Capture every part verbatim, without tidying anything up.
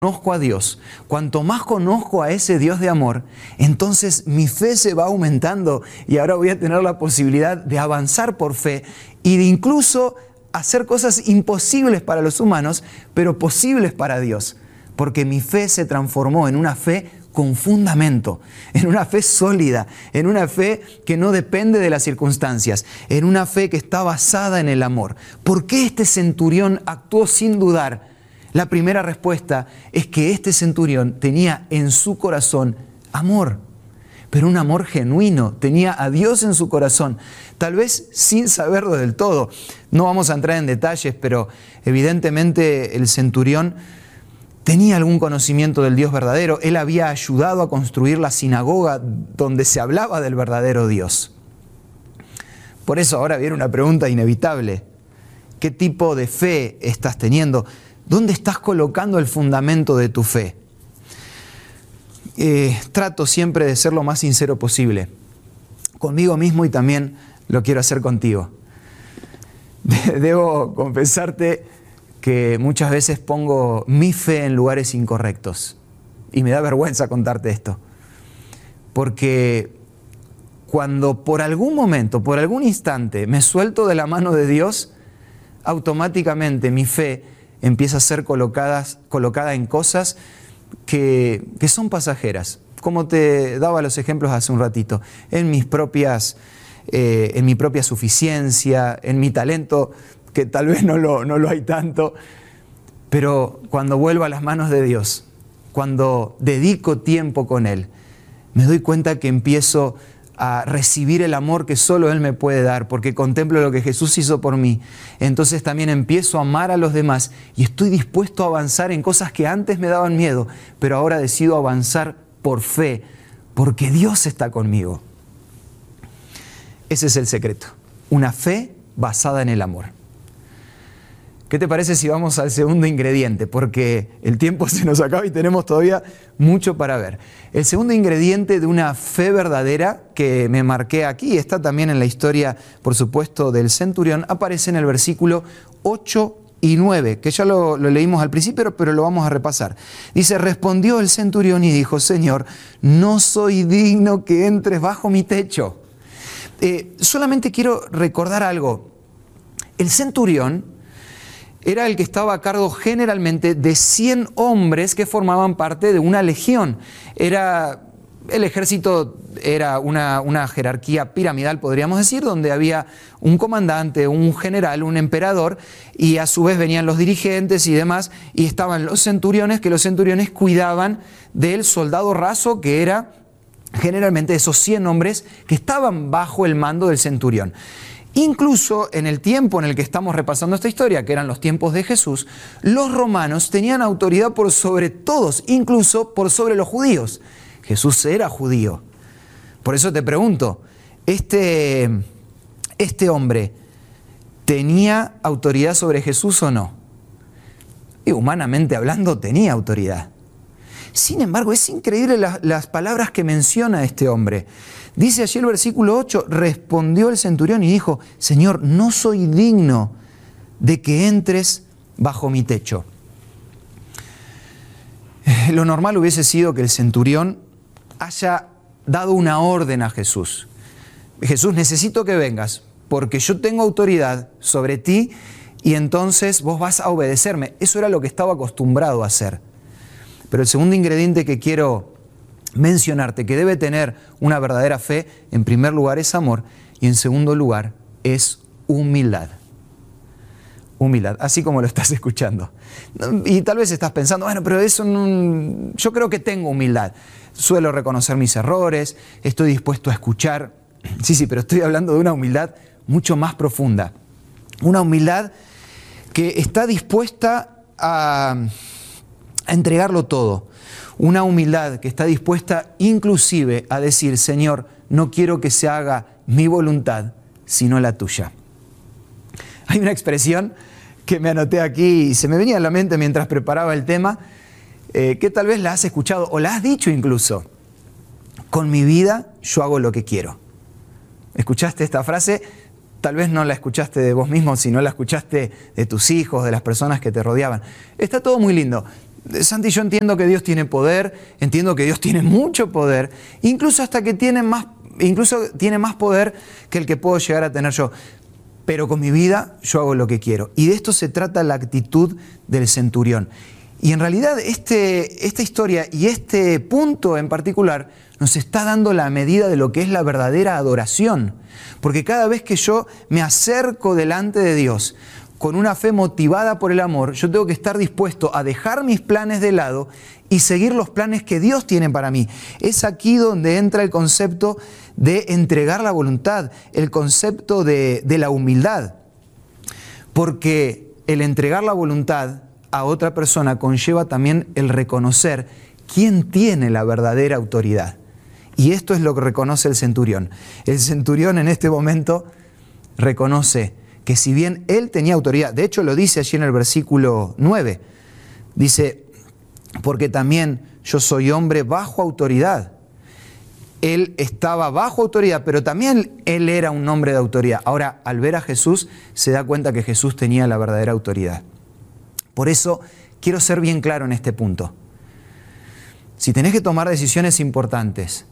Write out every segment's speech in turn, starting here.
conozco a Dios, cuanto más conozco a ese Dios de amor, entonces mi fe se va aumentando y ahora voy a tener la posibilidad de avanzar por fe y de incluso hacer cosas imposibles para los humanos, pero posibles para Dios, porque mi fe se transformó en una fe con fundamento, en una fe sólida, en una fe que no depende de las circunstancias, en una fe que está basada en el amor. ¿Por qué este centurión actuó sin dudar? La primera respuesta es que este centurión tenía en su corazón amor, pero un amor genuino, tenía a Dios en su corazón, tal vez sin saberlo del todo. No vamos a entrar en detalles, pero evidentemente el centurión tenía algún conocimiento del Dios verdadero. Él había ayudado a construir la sinagoga donde se hablaba del verdadero Dios. Por eso ahora viene una pregunta inevitable. ¿Qué tipo de fe estás teniendo? ¿Dónde estás colocando el fundamento de tu fe? Eh, trato siempre de ser lo más sincero posible, conmigo mismo y también lo quiero hacer contigo. Debo confesarte que muchas veces pongo mi fe en lugares incorrectos y me da vergüenza contarte esto, porque cuando por algún momento, por algún instante me suelto de la mano de Dios, automáticamente mi fe empieza a ser colocadas, colocada en cosas que, que son pasajeras, como te daba los ejemplos hace un ratito, en mis propias, eh, en mi propia suficiencia, en mi talento, que tal vez no lo, no lo hay tanto, pero cuando vuelvo a las manos de Dios, cuando dedico tiempo con Él, me doy cuenta que empiezo a recibir el amor que solo Él me puede dar, porque contemplo lo que Jesús hizo por mí. Entonces también empiezo a amar a los demás y estoy dispuesto a avanzar en cosas que antes me daban miedo, pero ahora decido avanzar por fe, porque Dios está conmigo. Ese es el secreto, una fe basada en el amor. ¿Qué te parece si vamos al segundo ingrediente? Porque el tiempo se nos acaba y tenemos todavía mucho para ver. El segundo ingrediente de una fe verdadera que me marqué aquí, está también en la historia, por supuesto, del centurión, aparece en el versículo ocho y nueve, que ya lo, lo leímos al principio, pero lo vamos a repasar. Dice, respondió el centurión y dijo, Señor, no soy digno que entres bajo mi techo. Eh, solamente quiero recordar algo. El centurión era el que estaba a cargo generalmente de cien hombres que formaban parte de una legión. Era, el ejército era una, una jerarquía piramidal, podríamos decir, donde había un comandante, un general, un emperador, y a su vez venían los dirigentes y demás, y estaban los centuriones, que los centuriones cuidaban del soldado raso, que era generalmente esos cien hombres que estaban bajo el mando del centurión. Incluso en el tiempo en el que estamos repasando esta historia, que eran los tiempos de Jesús, los romanos tenían autoridad por sobre todos, incluso por sobre los judíos. Jesús era judío. Por eso te pregunto, ¿este, este hombre tenía autoridad sobre Jesús o no? Y humanamente hablando, tenía autoridad. Sin embargo, es increíble las, las palabras que menciona este hombre. Dice allí el versículo ocho, respondió el centurión y dijo, Señor, no soy digno de que entres bajo mi techo. Lo normal hubiese sido que el centurión haya dado una orden a Jesús. Jesús, necesito que vengas, porque yo tengo autoridad sobre ti y entonces vos vas a obedecerme. Eso era lo que estaba acostumbrado a hacer. Pero el segundo ingrediente que quiero mencionarte, que debe tener una verdadera fe, en primer lugar es amor y en segundo lugar es humildad. Humildad, así como lo estás escuchando. Y tal vez estás pensando, bueno, pero eso no, yo creo que tengo humildad. Suelo reconocer mis errores, estoy dispuesto a escuchar. Sí, sí, pero estoy hablando de una humildad mucho más profunda. Una humildad que está dispuesta a, a entregarlo todo. Una humildad que está dispuesta inclusive a decir, Señor, no quiero que se haga mi voluntad, sino la tuya. Hay una expresión que me anoté aquí y se me venía a la mente mientras preparaba el tema, eh, que tal vez la has escuchado o la has dicho incluso. Con mi vida yo hago lo que quiero. ¿Escuchaste esta frase? Tal vez no la escuchaste de vos mismo, sino la escuchaste de tus hijos, de las personas que te rodeaban. Está todo muy lindo. Santi, yo entiendo que Dios tiene poder, entiendo que Dios tiene mucho poder, incluso hasta que tiene más, incluso tiene más poder que el que puedo llegar a tener yo. Pero con mi vida yo hago lo que quiero. Y de esto se trata la actitud del centurión. Y en realidad este, esta historia y este punto en particular nos está dando la medida de lo que es la verdadera adoración. Porque cada vez que yo me acerco delante de Dios con una fe motivada por el amor, yo tengo que estar dispuesto a dejar mis planes de lado y seguir los planes que Dios tiene para mí. Es aquí donde entra el concepto de entregar la voluntad, el concepto de, de la humildad. Porque el entregar la voluntad a otra persona conlleva también el reconocer quién tiene la verdadera autoridad. Y esto es lo que reconoce el centurión. El centurión en este momento reconoce que si bien él tenía autoridad, de hecho lo dice allí en el versículo nueve, dice, porque también yo soy hombre bajo autoridad. Él estaba bajo autoridad, pero también él era un hombre de autoridad. Ahora, al ver a Jesús, se da cuenta que Jesús tenía la verdadera autoridad. Por eso, quiero ser bien claro en este punto. Si tenés que tomar decisiones importantes,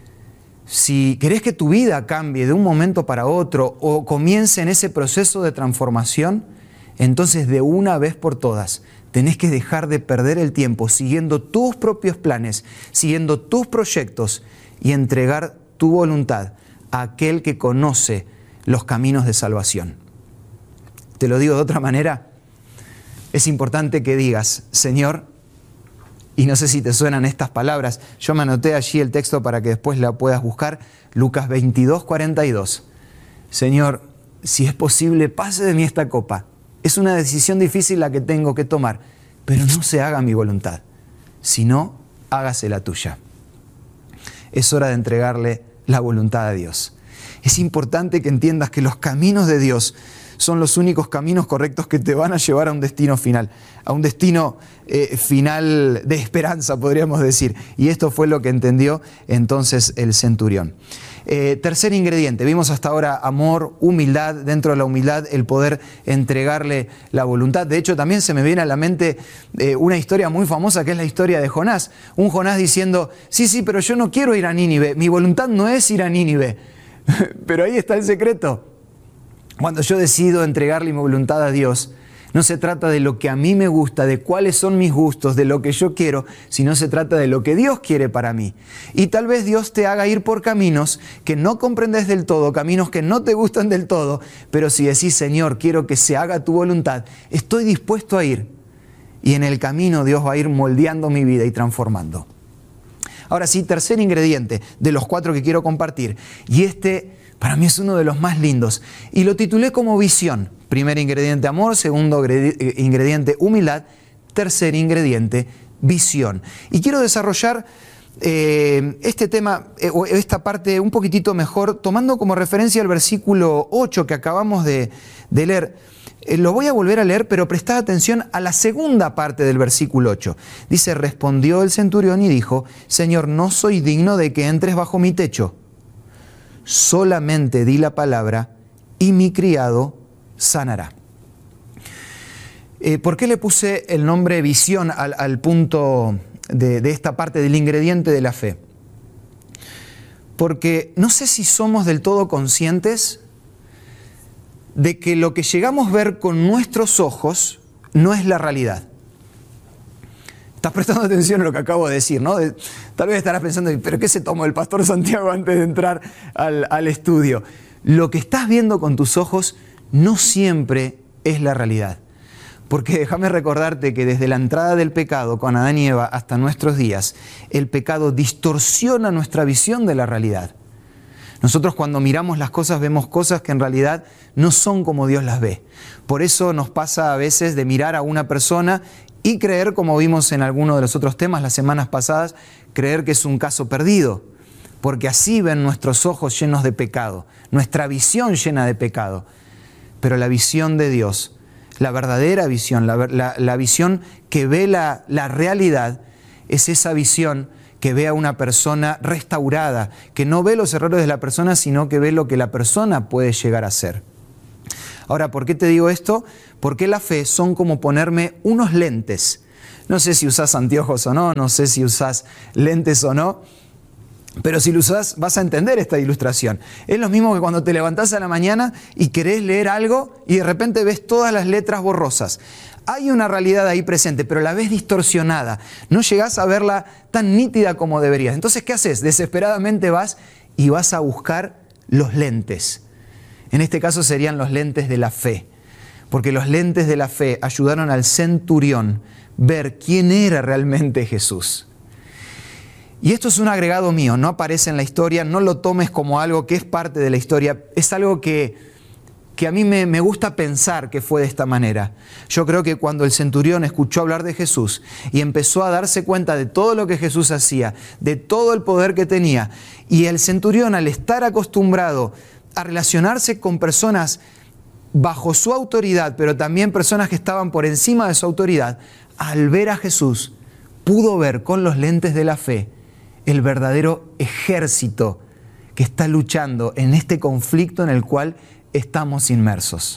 si querés que tu vida cambie de un momento para otro o comience en ese proceso de transformación, entonces de una vez por todas tenés que dejar de perder el tiempo siguiendo tus propios planes, siguiendo tus proyectos y entregar tu voluntad a aquel que conoce los caminos de salvación. Te lo digo de otra manera, es importante que digas, Señor, y no sé si te suenan estas palabras, yo me anoté allí el texto para que después la puedas buscar, Lucas veintidós, cuarenta y dos. Señor, si es posible, pase de mí esta copa. Es una decisión difícil la que tengo que tomar, pero no se haga mi voluntad, sino hágase la tuya. Es hora de entregarle la voluntad a Dios. Es importante que entiendas que los caminos de Dios son los únicos caminos correctos que te van a llevar a un destino final, a un destino eh, final de esperanza, podríamos decir. Y esto fue lo que entendió entonces el centurión. Eh, tercer ingrediente, vimos hasta ahora amor, humildad, dentro de la humildad el poder entregarle la voluntad. De hecho, también se me viene a la mente eh, una historia muy famosa que es la historia de Jonás. Un Jonás diciendo, sí, sí, pero yo no quiero ir a Nínive, mi voluntad no es ir a Nínive. Pero ahí está el secreto. Cuando yo decido entregarle mi voluntad a Dios, no se trata de lo que a mí me gusta, de cuáles son mis gustos, de lo que yo quiero, sino se trata de lo que Dios quiere para mí. Y tal vez Dios te haga ir por caminos que no comprendes del todo, caminos que no te gustan del todo, pero si decís, Señor, quiero que se haga tu voluntad, estoy dispuesto a ir. Y en el camino Dios va a ir moldeando mi vida y transformando. Ahora sí, tercer ingrediente de los cuatro que quiero compartir, y este para mí es uno de los más lindos, y lo titulé como visión. Primer ingrediente, amor. Segundo ingrediente, humildad. Tercer ingrediente, visión. Y quiero desarrollar eh, este tema, eh, o esta parte un poquitito mejor, tomando como referencia el versículo ocho que acabamos de, de leer. Eh, lo voy a volver a leer, pero prestad atención a la segunda parte del versículo ocho. Dice, respondió el centurión y dijo, Señor, no soy digno de que entres bajo mi techo. Solamente di la palabra y mi criado sanará. Eh, ¿Por qué le puse el nombre visión al, al punto de, de esta parte del ingrediente de la fe? Porque no sé si somos del todo conscientes de que lo que llegamos a ver con nuestros ojos no es la realidad. Estás prestando atención a lo que acabo de decir, ¿no? De, tal vez estarás pensando, ¿pero qué se tomó el pastor Santiago antes de entrar al, al estudio? Lo que estás viendo con tus ojos no siempre es la realidad. Porque déjame recordarte que desde la entrada del pecado con Adán y Eva hasta nuestros días, el pecado distorsiona nuestra visión de la realidad. Nosotros cuando miramos las cosas vemos cosas que en realidad no son como Dios las ve. Por eso nos pasa a veces de mirar a una persona y creer, como vimos en alguno de los otros temas las semanas pasadas, creer que es un caso perdido, porque así ven nuestros ojos llenos de pecado, nuestra visión llena de pecado. Pero la visión de Dios, la verdadera visión, la, la, la visión que ve la, la realidad, es esa visión que ve a una persona restaurada, que no ve los errores de la persona, sino que ve lo que la persona puede llegar a ser. Ahora, ¿por qué te digo esto? Porque la fe son como ponerme unos lentes. No sé si usás anteojos o no, no sé si usás lentes o no, pero si lo usás vas a entender esta ilustración. Es lo mismo que cuando te levantás a la mañana y querés leer algo y de repente ves todas las letras borrosas. Hay una realidad ahí presente, pero la ves distorsionada. No llegás a verla tan nítida como deberías. Entonces, ¿qué haces? Desesperadamente vas y vas a buscar los lentes. En este caso serían los lentes de la fe. Porque los lentes de la fe ayudaron al centurión ver quién era realmente Jesús. Y esto es un agregado mío, no aparece en la historia, no lo tomes como algo que es parte de la historia, es algo que, que a mí me, me gusta pensar que fue de esta manera. Yo creo que cuando el centurión escuchó hablar de Jesús y empezó a darse cuenta de todo lo que Jesús hacía, de todo el poder que tenía, y el centurión al estar acostumbrado a relacionarse con personas bajo su autoridad, pero también personas que estaban por encima de su autoridad, al ver a Jesús, pudo ver con los lentes de la fe el verdadero ejército que está luchando en este conflicto en el cual estamos inmersos.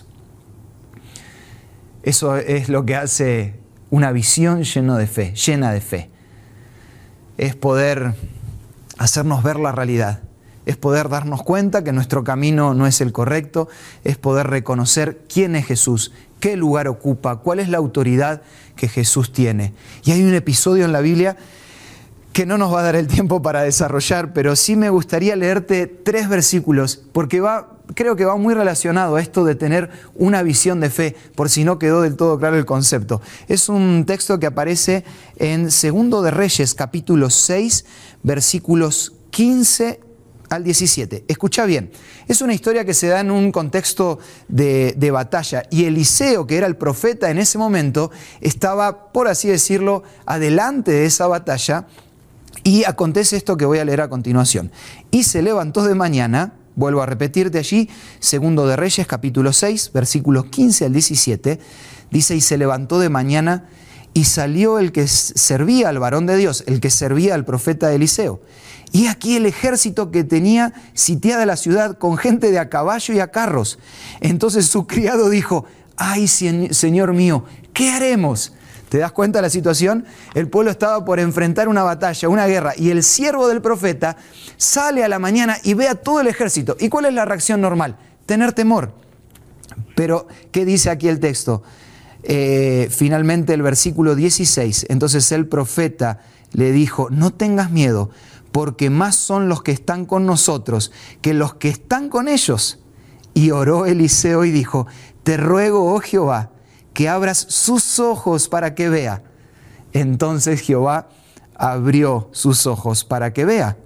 Eso es lo que hace una visión llena de fe, llena de fe. Es poder hacernos ver la realidad. Es poder darnos cuenta que nuestro camino no es el correcto. Es poder reconocer quién es Jesús, qué lugar ocupa, cuál es la autoridad que Jesús tiene. Y hay un episodio en la Biblia que no nos va a dar el tiempo para desarrollar, pero sí me gustaría leerte tres versículos, porque va, creo que va muy relacionado a esto de tener una visión de fe, por si no quedó del todo claro el concepto. Es un texto que aparece en Segundo de Reyes, capítulo seis, versículos quince al diecisiete. Escucha bien, es una historia que se da en un contexto de, de batalla, y Eliseo, que era el profeta en ese momento, estaba, por así decirlo, adelante de esa batalla. Y acontece esto que voy a leer a continuación. Y se levantó de mañana, vuelvo a repetirte allí, Segundo de Reyes, capítulo seis, versículos quince al diecisiete, dice, y se levantó de mañana y salió el que servía al varón de Dios, el que servía al profeta Eliseo. Y aquí el ejército que tenía sitiada la ciudad con gente de a caballo y a carros. Entonces su criado dijo, ay, señor mío, ¿qué haremos? ¿Te das cuenta de la situación? El pueblo estaba por enfrentar una batalla, una guerra, y el siervo del profeta sale a la mañana y ve a todo el ejército. ¿Y cuál es la reacción normal? Tener temor. Pero, ¿qué dice aquí el texto? Eh, finalmente el versículo dieciséis. Entonces el profeta le dijo, no tengas miedo, porque más son los que están con nosotros que los que están con ellos. Y oró Eliseo y dijo, te ruego, oh Jehová, que abras sus ojos para que vea. Entonces Jehová abrió sus ojos para que vea.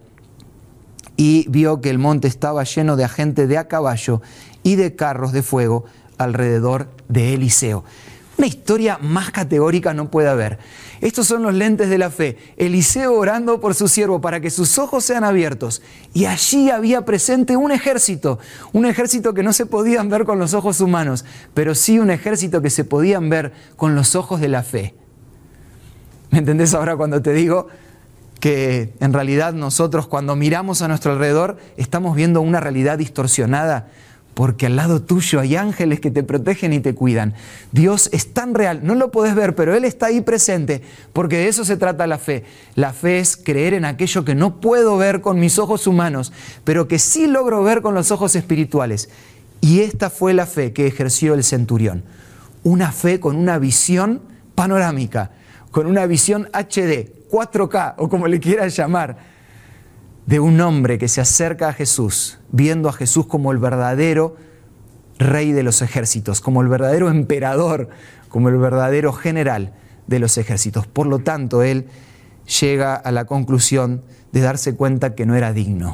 Y vio que el monte estaba lleno de gente de a caballo y de carros de fuego alrededor de Eliseo. Una historia más categórica no puede haber. Estos son los lentes de la fe. Eliseo orando por su siervo para que sus ojos sean abiertos. Y allí había presente un ejército. Un ejército que no se podían ver con los ojos humanos, pero sí un ejército que se podían ver con los ojos de la fe. ¿Me entendés ahora cuando te digo que en realidad nosotros cuando miramos a nuestro alrededor estamos viendo una realidad distorsionada? Porque al lado tuyo hay ángeles que te protegen y te cuidan. Dios es tan real, no lo podés ver, pero Él está ahí presente, porque de eso se trata la fe. La fe es creer en aquello que no puedo ver con mis ojos humanos, pero que sí logro ver con los ojos espirituales. Y esta fue la fe que ejerció el centurión. Una fe con una visión panorámica, con una visión H D, cuatro K o como le quieras llamar, de un hombre que se acerca a Jesús, viendo a Jesús como el verdadero rey de los ejércitos, como el verdadero emperador, como el verdadero general de los ejércitos. Por lo tanto, él llega a la conclusión de darse cuenta que no era digno.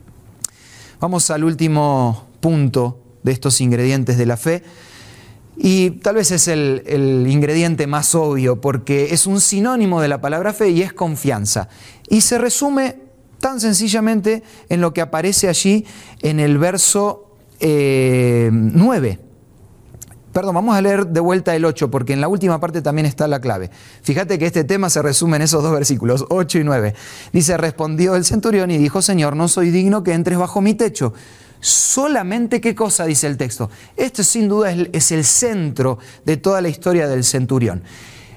Vamos al último punto de estos ingredientes de la fe. Y tal vez es el, el ingrediente más obvio, porque es un sinónimo de la palabra fe y es confianza. Y se resume tan sencillamente en lo que aparece allí en el verso eh, nueve. Perdón, vamos a leer de vuelta el ocho, porque en la última parte también está la clave. Fíjate que este tema se resume en esos dos versículos, ocho y nueve. Dice, respondió el centurión y dijo, Señor, no soy digno que entres bajo mi techo. Solamente, ¿qué cosa? Dice el texto. Esto sin duda es, es el centro de toda la historia del centurión.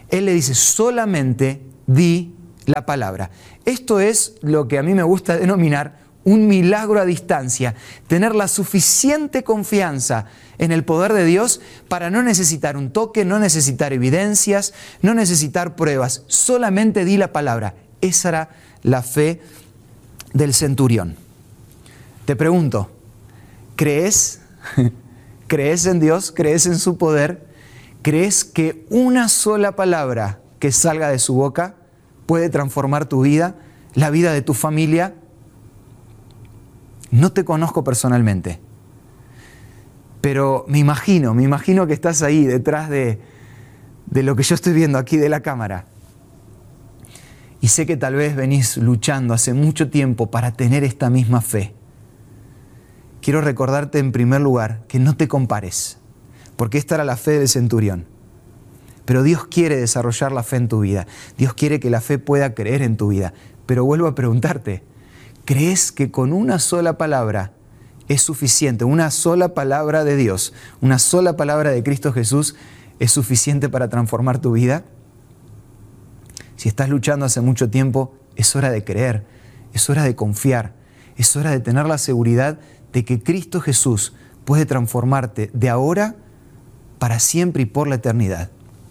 Él le dice, solamente di la palabra. Esto es lo que a mí me gusta denominar un milagro a distancia. Tener la suficiente confianza en el poder de Dios para no necesitar un toque, no necesitar evidencias, no necesitar pruebas. Solamente di la palabra. Esa era la fe del centurión. Te pregunto, ¿crees? ¿Crees en Dios? ¿Crees en su poder? ¿Crees que una sola palabra que salga de su boca puede transformar tu vida, la vida de tu familia? No te conozco personalmente, pero me imagino, me imagino que estás ahí detrás de, de lo que yo estoy viendo aquí de la cámara. Y sé que tal vez venís luchando hace mucho tiempo para tener esta misma fe. Quiero recordarte en primer lugar que no te compares, porque esta era la fe del centurión. Pero Dios quiere desarrollar la fe en tu vida. Dios quiere que la fe pueda creer en tu vida. Pero vuelvo a preguntarte, ¿crees que con una sola palabra es suficiente? Una sola palabra de Dios, una sola palabra de Cristo Jesús es suficiente para transformar tu vida? Si estás luchando hace mucho tiempo, es hora de creer, es hora de confiar, es hora de tener la seguridad de que Cristo Jesús puede transformarte de ahora para siempre y por la eternidad.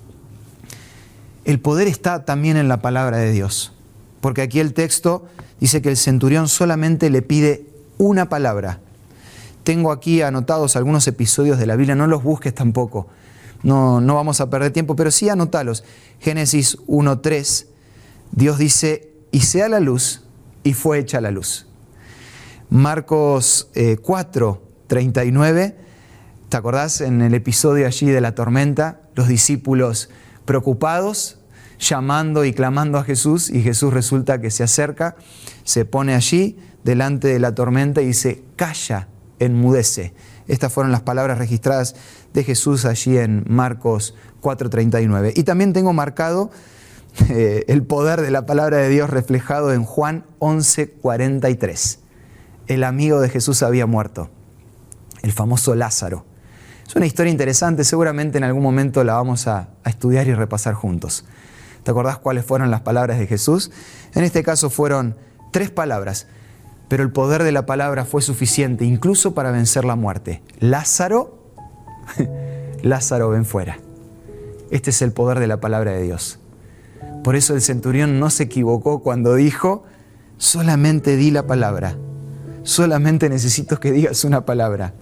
El poder está también en la palabra de Dios, porque aquí el texto dice que el centurión solamente le pide una palabra. Tengo aquí anotados algunos episodios de la Biblia, no los busques tampoco, no, no vamos a perder tiempo, pero sí anotalos. Génesis uno tres, Dios dice, y sea la luz, y fue hecha la luz. Marcos eh, cuatro treinta y nueve, ¿te acordás en el episodio allí de la tormenta? Los discípulos preocupados, llamando y clamando a Jesús, y Jesús resulta que se acerca, se pone allí delante de la tormenta y dice, calla, enmudece. Estas fueron las palabras registradas de Jesús allí en Marcos cuatro treinta y nueve. Y también tengo marcado eh, el poder de la palabra de Dios reflejado en Juan once cuarenta y tres. El amigo de Jesús había muerto, el famoso Lázaro. Es una historia interesante, seguramente en algún momento la vamos a, a estudiar y repasar juntos. ¿Te acordás cuáles fueron las palabras de Jesús? En este caso fueron tres palabras, pero el poder de la palabra fue suficiente incluso para vencer la muerte. Lázaro, Lázaro, ven fuera. Este es el poder de la palabra de Dios. Por eso el centurión no se equivocó cuando dijo, solamente di la palabra. Solamente necesito que digas una palabra.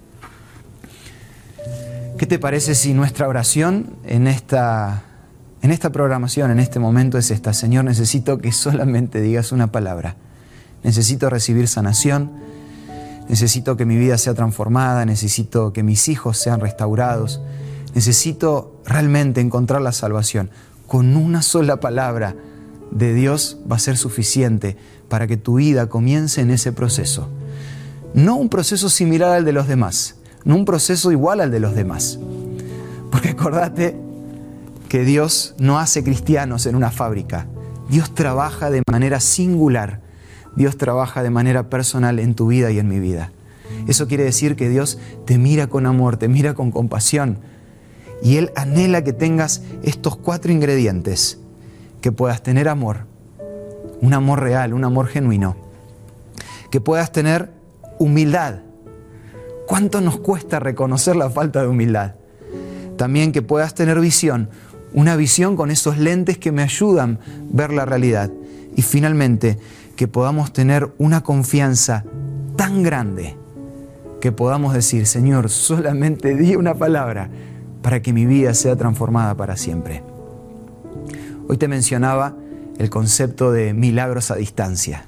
¿Qué te parece si nuestra oración en esta, en esta programación, en este momento es esta? Señor, necesito que solamente digas una palabra. Necesito recibir sanación, necesito que mi vida sea transformada, necesito que mis hijos sean restaurados, necesito realmente encontrar la salvación. Con una sola palabra de Dios va a ser suficiente para que tu vida comience en ese proceso. No un proceso similar al de los demás, no un proceso igual al de los demás. Porque acordate que Dios no hace cristianos en una fábrica. Dios trabaja de manera singular. Dios trabaja de manera personal en tu vida y en mi vida. Eso quiere decir que Dios te mira con amor, te mira con compasión. Y Él anhela que tengas estos cuatro ingredientes. Que puedas tener amor, un amor real, un amor genuino. Que puedas tener humildad. ¿Cuánto nos cuesta reconocer la falta de humildad? También que puedas tener visión, una visión con esos lentes que me ayudan a ver la realidad. Y finalmente, que podamos tener una confianza tan grande que podamos decir, Señor, solamente di una palabra para que mi vida sea transformada para siempre. Hoy te mencionaba el concepto de milagros a distancia.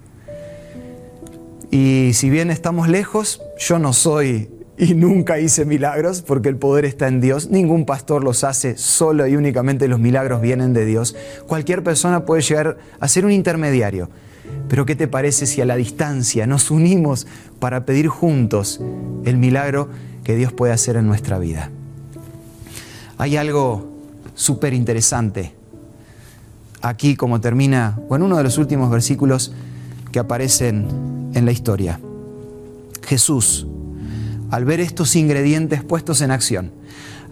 Y si bien estamos lejos, yo no soy y nunca hice milagros porque el poder está en Dios. Ningún pastor los hace solo y únicamente los milagros vienen de Dios. Cualquier persona puede llegar a ser un intermediario. Pero ¿qué te parece si a la distancia nos unimos para pedir juntos el milagro que Dios puede hacer en nuestra vida? Hay algo súper interesante aquí, como termina, o en uno de los últimos versículos que aparecen en la historia. Jesús, al ver estos ingredientes puestos en acción,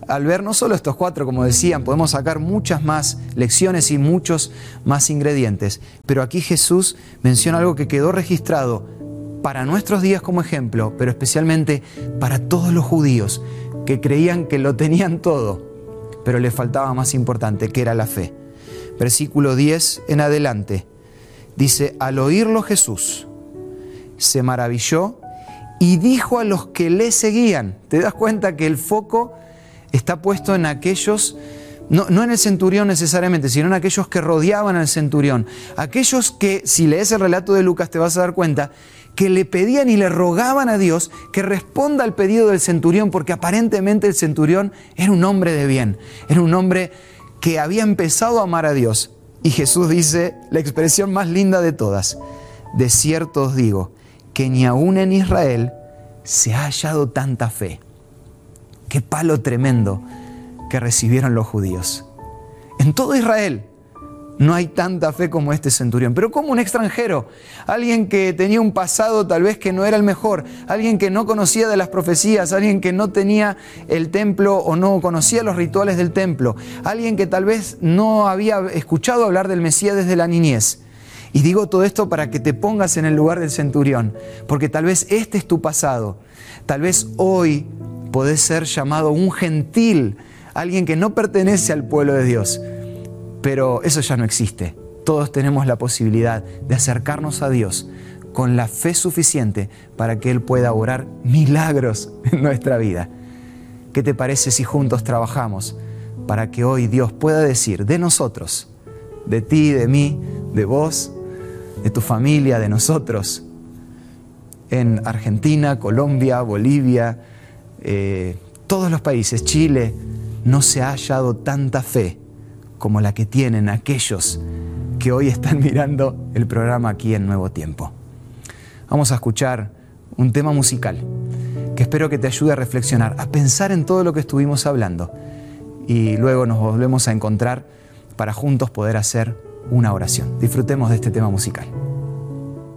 al ver no solo estos cuatro, como decían, podemos sacar muchas más lecciones y muchos más ingredientes. Pero aquí Jesús menciona algo que quedó registrado para nuestros días como ejemplo, pero especialmente para todos los judíos que creían que lo tenían todo, pero les faltaba más importante, que era la fe. Versículo diez en adelante, dice: al oírlo Jesús se maravilló y dijo a los que le seguían. ¿Te das cuenta que el foco está puesto en aquellos, no, no en el centurión necesariamente, sino en aquellos que rodeaban al centurión? Aquellos que, si lees el relato de Lucas, te vas a dar cuenta que le pedían y le rogaban a Dios que responda al pedido del centurión, porque aparentemente el centurión era un hombre de bien, era un hombre que había empezado a amar a Dios. Y Jesús dice la expresión más linda de todas: de cierto os digo, que ni aún en Israel se ha hallado tanta fe. Qué palo tremendo que recibieron los judíos. En todo Israel no hay tanta fe como este centurión, pero como un extranjero, alguien que tenía un pasado tal vez que no era el mejor, alguien que no conocía de las profecías, alguien que no tenía el templo o no conocía los rituales del templo, alguien que tal vez no había escuchado hablar del Mesías desde la niñez. Y digo todo esto para que te pongas en el lugar del centurión, porque tal vez este es tu pasado, tal vez hoy podés ser llamado un gentil, alguien que no pertenece al pueblo de Dios. Pero eso ya no existe. Todos tenemos la posibilidad de acercarnos a Dios con la fe suficiente para que Él pueda obrar milagros en nuestra vida. ¿Qué te parece si juntos trabajamos para que hoy Dios pueda decir de nosotros, de ti, de mí, de vos, de tu familia, de nosotros, en Argentina, Colombia, Bolivia, eh, todos los países, Chile, no se ha hallado tanta fe como la que tienen aquellos que hoy están mirando el programa aquí en Nuevo Tiempo? Vamos a escuchar un tema musical que espero que te ayude a reflexionar, a pensar en todo lo que estuvimos hablando, y luego nos volvemos a encontrar para juntos poder hacer una oración. Disfrutemos de este tema musical.